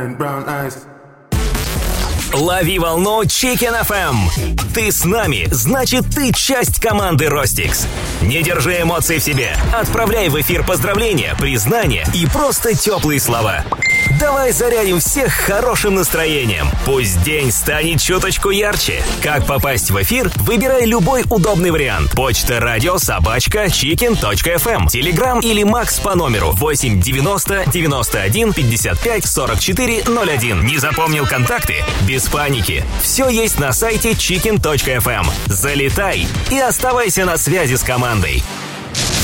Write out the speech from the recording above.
Лови волну Chicken FM. Ты с нами, значит, ты часть команды Ростикс. Не держи эмоций в себе. Отправляй в эфир поздравления, признания и просто теплые слова. Давай зарядим всех хорошим настроением. Пусть день станет чуточку ярче. Как попасть в эфир? Выбирай любой удобный вариант. Почта радио@chicken.fm. Телеграм или Макс по номеру 8 90 91 55 44 01. Не запомнил контакты? Без паники. Все есть на сайте chicken.fm. Залетай и оставайся на связи с командой.